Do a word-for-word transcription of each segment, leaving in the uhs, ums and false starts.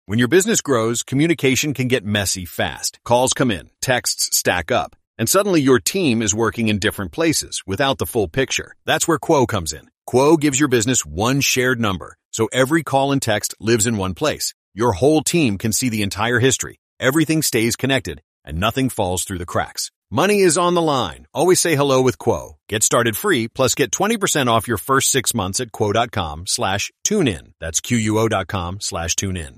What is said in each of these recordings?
When your business grows, communication can get messy fast. Calls come in, texts stack up, and suddenly your team is working in different places without the full picture. That's where Quo comes in. Quo gives your business one shared number, so every call and text lives in one place. Your whole team can see the entire history. Everything stays connected, and nothing falls through the cracks. Money is on the line. Always say hello with Quo. Get started free, plus get twenty percent off your first six months at quo.com slash tune in. That's Q-U-O dot com slash tune in.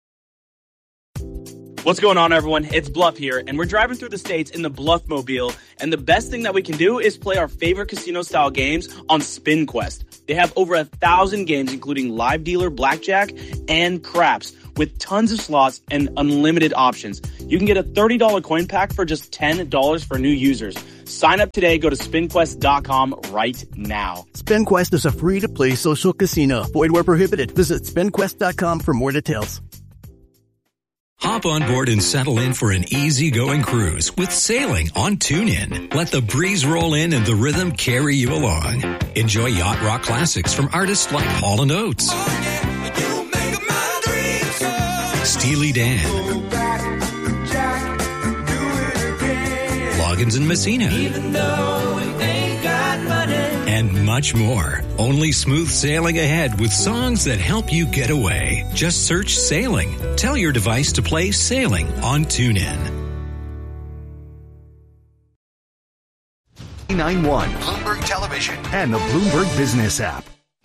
What's going on, everyone? It's Bluff here, and we're driving through the states in the Bluffmobile, and the best thing that we can do is play our favorite casino-style games on SpinQuest. They have over a thousand games, including live dealer, blackjack, and craps, with tons of slots and unlimited options. You can get a thirty dollars coin pack for just ten dollars for new users. Sign up today. Go to spin quest dot com right now. SpinQuest is a free-to-play social casino. Void where prohibited. Visit spin quest dot com for more details. Hop on board and settle in for an easy-going cruise with sailing on TuneIn. Let the breeze roll in and the rhythm carry you along. Enjoy yacht rock classics from artists like Hall and Oates, oh, yeah, you make my dreams so Steely Dan, Jack, Loggins and Messina, even though we ain't got money, and much more. Only smooth sailing ahead with songs that help you get away. Just search Sailing. Tell your device to play Sailing on TuneIn. nine one Bloomberg Television and the Bloomberg Business app.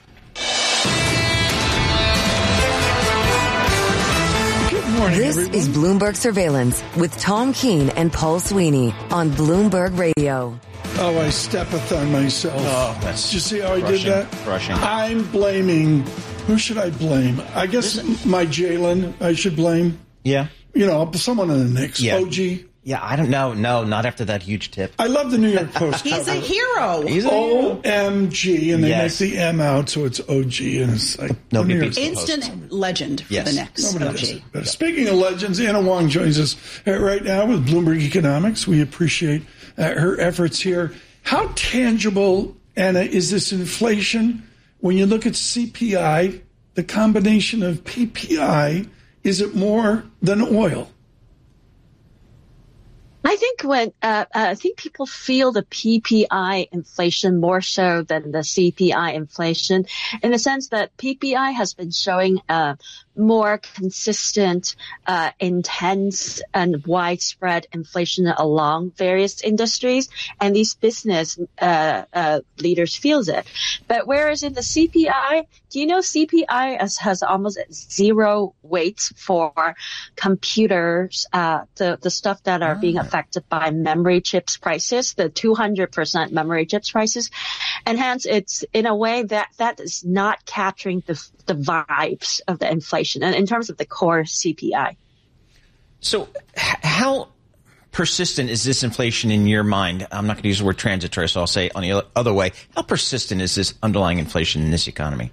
Good morning, This everyone. is Bloomberg Surveillance with Tom Keene and Paul Sweeney on Bloomberg Radio. Oh, I steppeth on myself. Oh, that's Did you see how I crushing, did that? Crushing. I'm blaming. Who should I blame? I guess my Jalen I should blame. Yeah. You know, someone in the Knicks. Yeah. O G. Yeah, I don't know. No, not after that huge tip. I love the New York Post. He's a hero. He's a hero. O M G, and they Yes. make the M out, so it's O G, and it's like Nobody New beats York the Post. Instant legend for Yes. the Knicks. Nobody O does G. it better. Speaking of legends, Anna Wong joins us uh, right now with Bloomberg Economics. We appreciate uh, her efforts here. How tangible, Anna, is this inflation? When you look at C P I, the combination of P P I, is it more than oil? I think when uh, uh, I think people feel the P P I inflation more so than the C P I inflation, in the sense that P P I has been showing uh, more consistent, uh, intense, and widespread inflation along various industries, and these business uh, uh, leaders feels it. But whereas in the C P I, do you know C P I has, has almost zero weight for computers, uh, the the stuff that are being affected by memory chips prices, the two hundred percent memory chips prices. And hence it's in a way that that is not capturing the the vibes of the inflation and in terms of the core C P I. So h- how persistent is this inflation in your mind? I'm not going to use the word transitory, so I'll say it on the other way. How persistent is this underlying inflation in this economy?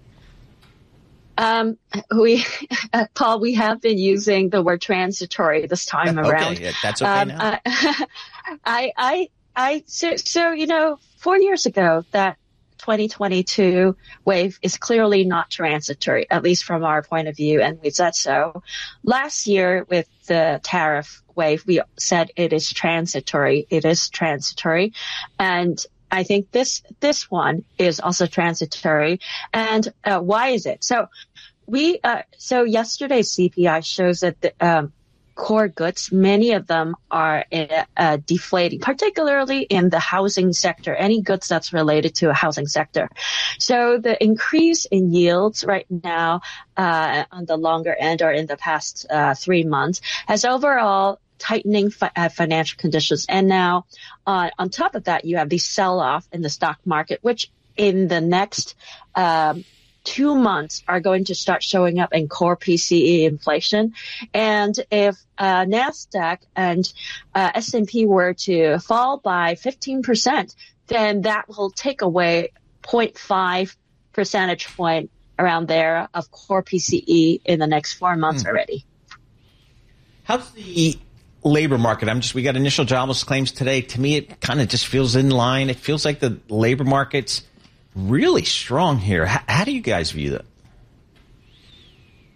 Um, we, uh, Paul, we have been using the word transitory this time around. Okay, that's okay um, now. I, I, I, I, so, so, you know, four years ago, that twenty twenty-two wave is clearly not transitory, at least from our point of view, and we said so. Last year, with the tariff wave, we said it is transitory. It is transitory. And I think this this one is also transitory. And uh, why is it? So we uh, so yesterday's C P I shows that the um, core goods, many of them are uh, deflating, particularly in the housing sector, any goods that's related to a housing sector. So the increase in yields right now uh, on the longer end or in the past uh, three months has overall tightening fi- uh, financial conditions. And now uh, on top of that, you have the sell-off in the stock market, which in the next um, two months are going to start showing up in core P C E inflation. And if uh, NASDAQ and uh, S and P were to fall by fifteen percent, then that will take away zero point five percentage point around there of core P C E in the next four months mm. already. How's the labor market? I'm just, we got initial jobless claims today. To me, it kind of just feels in line. It feels like the labor market's really strong here. How, how do you guys view that?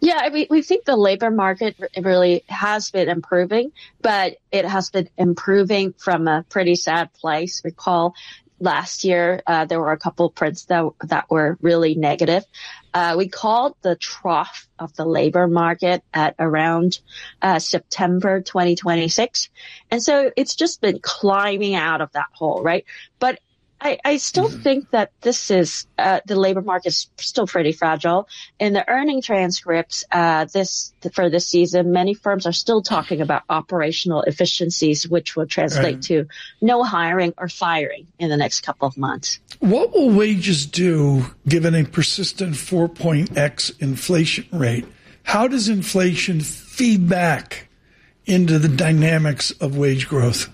Yeah, we, we think the labor market really has been improving, but it has been improving from a pretty sad place. Recall last year, uh, there were a couple prints that, that were really negative. Uh, we called the trough of the labor market at around uh, September twenty twenty-six. And so it's just been climbing out of that hole, right? But I, I still mm-hmm. think that this is, uh, the labor market is still pretty fragile. In the earning transcripts, uh, this, for this season, many firms are still talking about operational efficiencies, which will translate right. to no hiring or firing in the next couple of months. What will wages do given a persistent four point X inflation rate? How does inflation feed back into the dynamics of wage growth?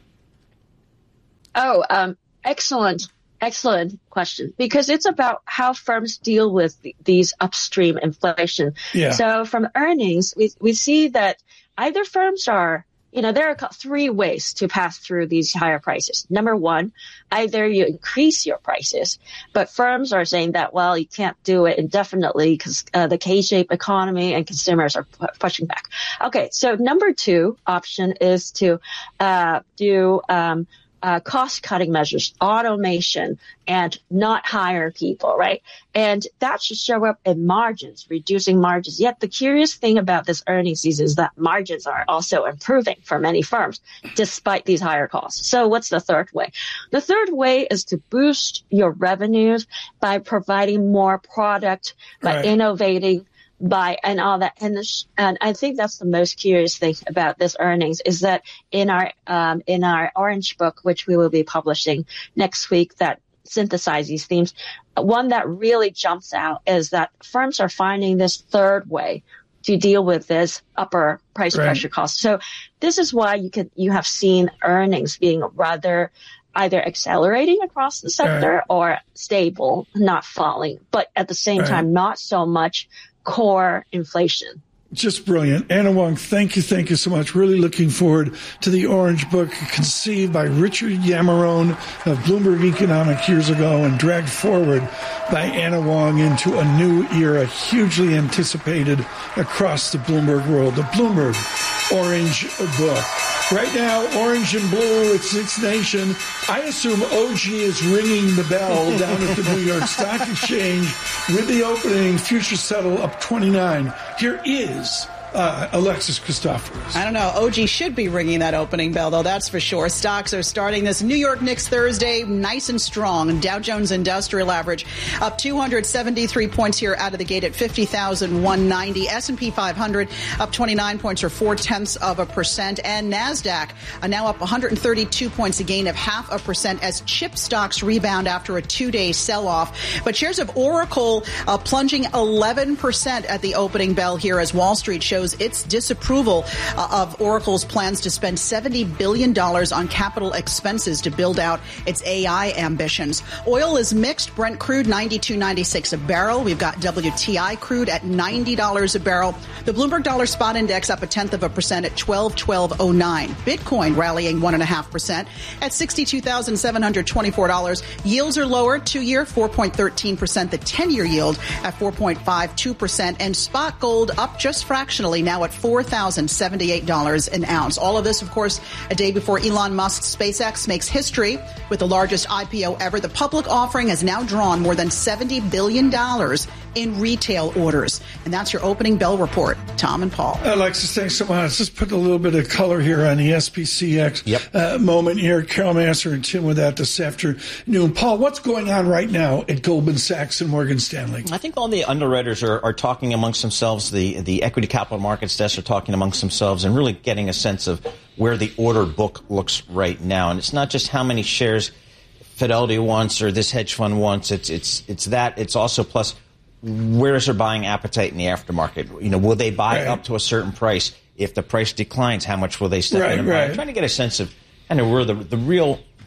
Oh, um, Excellent, excellent question, because it's about how firms deal with the, these upstream inflation. Yeah. So from earnings, we, we see that either firms are, you know, there are three ways to pass through these higher prices. Number one, either you increase your prices, but firms are saying that, well, you can't do it indefinitely because uh, the K-shaped economy and consumers are pu- pushing back. Okay, so number two option is to uh, do um Uh, cost-cutting measures, automation, and not hire people, right? And that should show up in margins, reducing margins. Yet the curious thing about this earnings season is that margins are also improving for many firms, despite these higher costs. So what's the third way? The third way is to boost your revenues by providing more product, by right. innovating, by and all that. And, the, and I think that's the most curious thing about this earnings is that in our um, in our Orange book, which we will be publishing next week, that synthesize these themes, one that really jumps out is that firms are finding this third way to deal with this upper price right. pressure cost. So this is why you could you have seen earnings being rather either accelerating across the sector right. or stable, not falling, but at the same right. time, not so much core inflation. Just brilliant. Anna Wong, thank you, thank you so much. Really looking forward to the Orange Book, conceived by Richard Yamarone of Bloomberg Economics years ago and dragged forward by Anna Wong into a new era, hugely anticipated across the Bloomberg world. The Bloomberg Orange Book. Right now, orange and blue, it's its nation. I assume O G is ringing the bell down at the New York Stock Exchange with the opening. Futures settle up twenty-nine. Here is Uh, Alexis Christoforous. I don't know. O G should be ringing that opening bell, though, that's for sure. Stocks are starting this New York Knicks Thursday nice and strong. Dow Jones Industrial Average up two hundred seventy-three points here out of the gate at fifty thousand one hundred ninety. S and P five hundred up twenty-nine points or four-tenths of a percent. And NASDAQ are now up one hundred thirty-two points, a gain of half a percent as chip stocks rebound after a two-day sell-off. But shares of Oracle uh, plunging eleven percent at the opening bell here as Wall Street shows its disapproval uh, of Oracle's plans to spend seventy billion dollars on capital expenses to build out its A I ambitions. Oil is mixed. Brent crude ninety-two ninety-six a barrel. We've got W T I crude at ninety dollars a barrel. The Bloomberg Dollar Spot Index up a tenth of a percent at twelve twelve oh nine. Bitcoin rallying one and a half percent at sixty-two thousand seven hundred twenty-four dollars. Yields are lower. Two-year four point one three percent. The ten-year yield at four point five two percent. And spot gold up just fractionally, now at four thousand seventy-eight dollars an ounce. All of this, of course, a day before Elon Musk's SpaceX makes history with the largest I P O ever. The public offering has now drawn more than seventy billion dollars in retail orders. And that's your opening bell report. Tom and Paul. Alexis, thanks so much. Let's put a little bit of color here on the S P C X yep. uh, moment here. Carol Massar and Tim with that this afternoon. Paul, what's going on right now at Goldman Sachs and Morgan Stanley? I think all the underwriters are, are talking amongst themselves. The, the equity capital markets desks are talking amongst themselves and really getting a sense of where the order book looks right now. And it's not just how many shares Fidelity wants or this hedge fund wants. It's, it's, it's that. It's also plus where is their buying appetite in the aftermarket? You know, will they buy right. up to a certain price? If the price declines, how much will they step right, in and buy? right. I'm trying to get a sense of kind of where the the real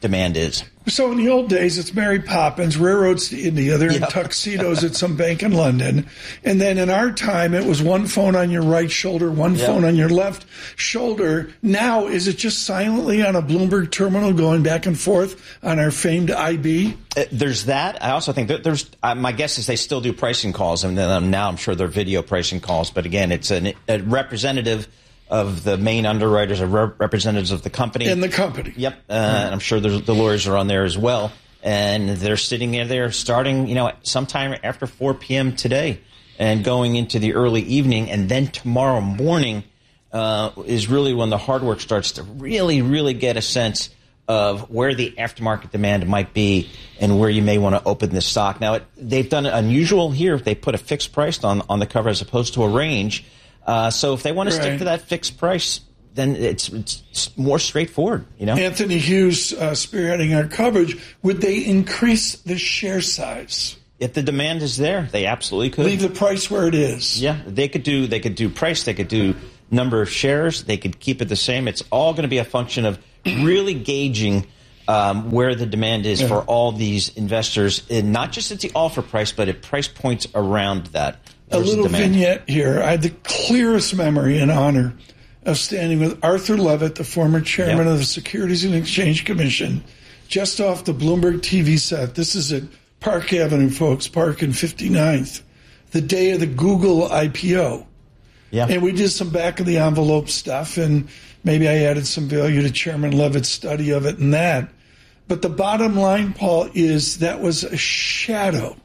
demand is. So in the old days, it's Mary Poppins, railroads to India. They're Yeah. in tuxedos at some bank in London. And then in our time, it was one phone on your right shoulder, one Yeah. phone on your left shoulder. Now, is it just silently on a Bloomberg terminal going back and forth on our famed I B? Uh, there's that. I also think that there's, uh, my guess is they still do pricing calls. And then um, now I'm sure they're video pricing calls. But again, it's an, a representative of the main underwriters or rep- representatives of the company. In the company. Yep. Uh, and I'm sure there's, the lawyers are on there as well. And they're sitting there, they're starting, you know, sometime after four p.m. today and going into the early evening. And then tomorrow morning uh, is really when the hard work starts to really, really get a sense of where the aftermarket demand might be and where you may want to open this stock. Now, it, they've done it unusual here. They put a fixed price on, on the cover as opposed to a range. Uh, so if they want to Right. stick to that fixed price, then it's, it's more straightforward, you know? Anthony Hughes uh, spearheading our coverage. Would they increase the share size? If the demand is there, they absolutely could. Leave the price where it is. Yeah, they could do they could do price, they could do number of shares, they could keep it the same. It's all going to be a function of really gauging um, where the demand is Yeah. for all these investors, and not just at the offer price, but at price points around that. A There's little demand. vignette here. I had the clearest memory and honor of standing with Arthur Levitt, the former chairman Yep. of the Securities and Exchange Commission, just off the Bloomberg T V set. This is at Park Avenue, folks, Park and fifty-ninth, the day of the Google I P O. Yeah. And we did some back-of-the-envelope stuff, and maybe I added some value to Chairman Levitt's study of it and that. But the bottom line, Paul, is that was a shadow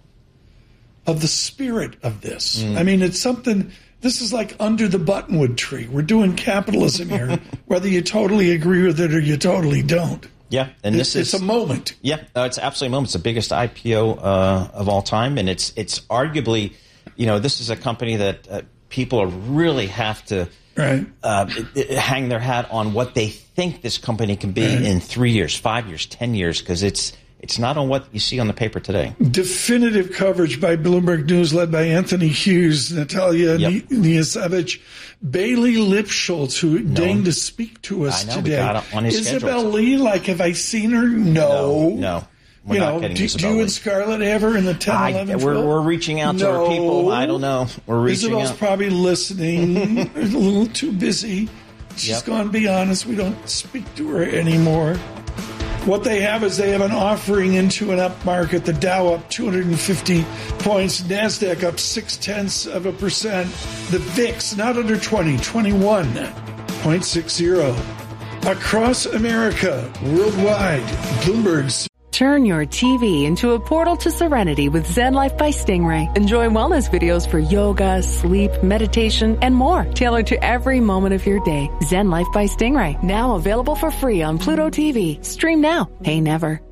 of the spirit of this. Mm. I mean, it's something, this is like under the buttonwood tree. We're doing capitalism here, whether you totally agree with it or you totally don't. Yeah, and this it's, is it's a moment. Yeah, uh, it's absolutely a moment. It's the biggest I P O uh, of all time, and it's it's arguably, you know, this is a company that uh, people are really have to right. uh, it, it, hang their hat on what they think this company can be Right. in three years, five years, ten years, because it's it's not on what you see on the paper today. Definitive coverage by Bloomberg News, led by Anthony Hughes, Natalia Yep. Niasevich, Bailey Lipschultz, who deigned to speak to us I know, we today. got it on his Isabel schedule. Lee, like, have I seen her? No. No, no. We're you not know, getting do, Isabel do you Lee. and Scarlett have her in the ten, I- eleven, we're, twelve? we're reaching out to no. our people. I don't know. We're reaching Isabel's out. probably listening. a little too busy. She's Yep. gone be honest. We don't speak to her anymore. What they have is they have an offering into an up market. The Dow up two hundred fifty points. NASDAQ up six tenths of a percent. The V I X not under twenty, twenty-one point six zero. Across America, worldwide, Bloomberg's. Turn your T V into a portal to serenity with Zen Life by Stingray. Enjoy wellness videos for yoga, sleep, meditation, and more, tailored to every moment of your day. Zen Life by Stingray, now available for free on Pluto T V. Stream now, pay never.